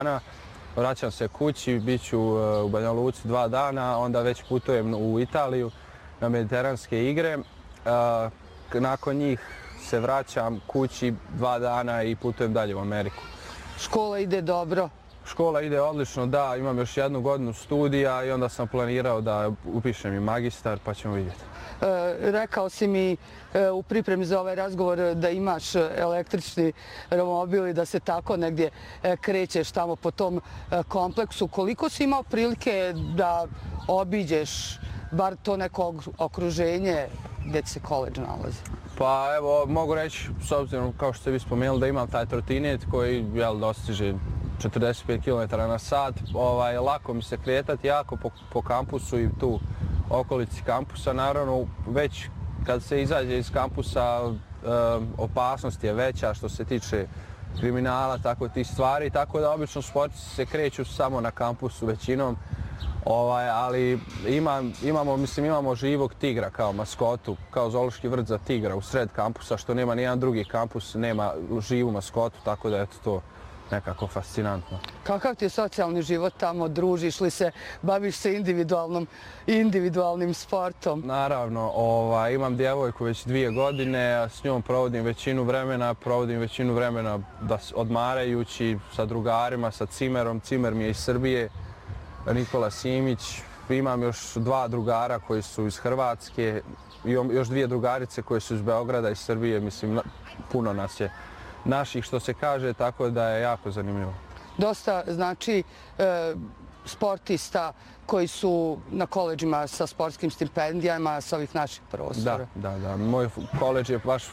dana. Vraćam se kući, bit ću u Banja Luci 2 dana, onda već putujem u Italiju na mediteranske igre. Nakon njih se vraćam kući 2 dana i putujem dalje u Ameriku. Škola ide dobro? Škola ide odlično, da, imam još 1 godinu studija i onda sam planirao da upišem i magistar, pa ćemo vidjeti. Rekao si mi u pripremi za ovaj razgovor da imaš električni romobil i da se tako negdje krećeš tamo po tom kompleksu. Koliko si imao prilike da obiđeš bar to neko okruženje gdje se koledž nalazi? Pa evo, mogu reći, s obzirom kao što ste vi spomenuli, da imam taj trotinet koji dostiže 45 km/h. Lako mi se kretati jako po kampusu i tu okolici kampusa. Naravno, već kad se izađe iz kampusa, opasnost je veća što se tiče kriminala, tako tih stvari. Tako da obično sportisti se kreću samo na kampusu većinom. Ali imamo živog tigra kao maskotu, kao zoološki vrt za tigra u sred kampusa, što nema nijedan drugi kampus, nema živu maskotu, tako da je to nekako fascinantno. Kakav ti je socijalni život tamo? Družiš li se? Baviš se individualnim sportom? Naravno, imam djevojku već 2 godine, a s njom provodim većinu vremena odmarajući sa drugarima, sa Cimerom. Cimer mi je iz Srbije, Nikola Simić. Imam još 2 drugara koji su iz Hrvatske i još 2 drugarice koje su iz Beograda, iz Srbije. Mislim, puno nas je naših, što se kaže, tako da je jako zanimljivo. Dosta, znači, sportista koji su na koledžima sa sportskim stipendijama sa ovih naših prostora. Da. Moj koledž je baš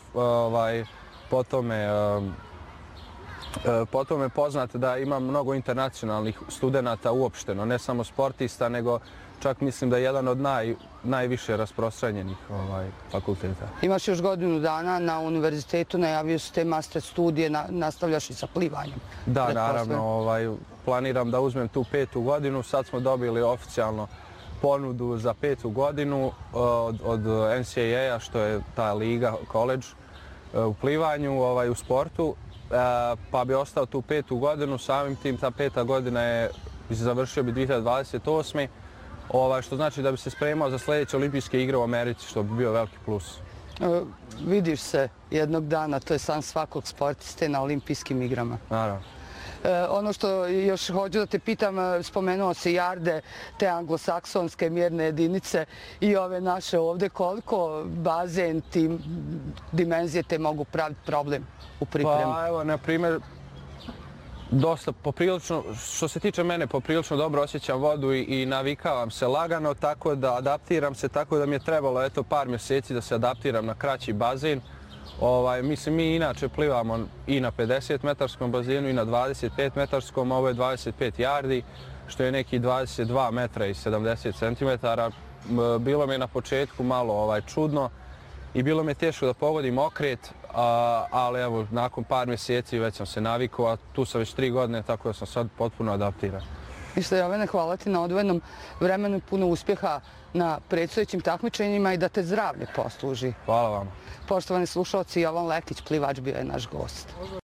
potom je poznat da ima mnogo internacionalnih studenata uopšteno, ne samo sportista, nego čak mislim da je jedan od najviše rasprostranjenih fakulteta. Imaš još 1 godinu dana na univerzitetu, najavio su te master studije, nastavljaš i sa plivanjem. Da, naravno, planiram da uzmem tu 5. godinu, sad smo dobili oficijalno ponudu za 5. godinu od NCAA-a, što je ta liga, koledž u plivanju, u sportu, pa bi ostao tu 5. godinu, samim tim ta 5. godina je završio bi 2028. Što znači da bi se spremao za sljedeće olimpijske igre u Americi, što bi bio veliki plus. Vidiš se jednog dana, to je san svakog sportiste na olimpijskim igrama. Naravno. Ono što još hoću da te pitam, spomenuo si jarde, te anglosaksonske mjerne jedinice i ove naše ovdje, koliko bazen, dimenzije te mogu praviti problem u pripremu? Pa evo, na primjer, dosta poprilično, što se tiče mene, poprilično dobro osjećam vodu i navikavam se lagano, tako da adaptiram se, tako da mi je trebalo par mjeseci da se adaptiram na kraći bazen. Mislim, mi inače plivamo i na 50-metarskom bazenu i na 25-metarskom, ovo je 25 yardi, što je neki 22 metra i 70 centimetara. Bilo mi je na početku malo čudno i bilo mi je teško da pogodim okret, ali evo, nakon par mjeseci već sam se navikao, a tu sam već 3 godine, tako da sam sad potpuno adaptiran. Ništa, Jovane, hvala ti na odvojenom vremenu i puno uspjeha na predstojećim takmičenjima i da te zdravlje posluži. Hvala vam. Poštovani slušalci, Jovan Lekić, plivač, bio je naš gost.